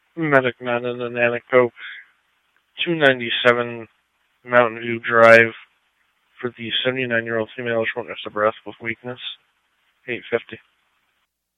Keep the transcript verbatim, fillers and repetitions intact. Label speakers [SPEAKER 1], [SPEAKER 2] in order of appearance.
[SPEAKER 1] Medic Man in Anatico, two ninety-seven Mountain View Drive for the seventy-nine-year-old female shortness of breath with weakness, eight fifty.